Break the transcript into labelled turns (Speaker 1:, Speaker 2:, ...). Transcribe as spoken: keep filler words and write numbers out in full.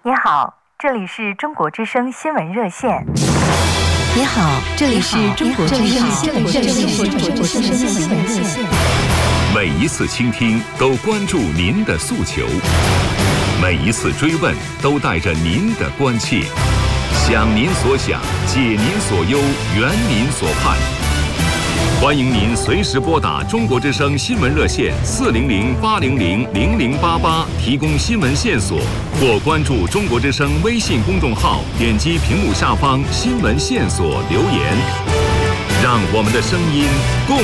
Speaker 1: 你好，这里是中国之声新闻热线。
Speaker 2: 你好，这里是中国之声新闻热线。
Speaker 3: 每一次倾听都关注您的诉求，每一次追问都带着您的关切，想您所想，解您所忧，圆您所盼。欢迎您随时拨打中国之声新闻热线四零零八零零零零八八提供新闻线索，或关注中国之声微信公众号，点击屏幕下方新闻线索留言，让我们的声音共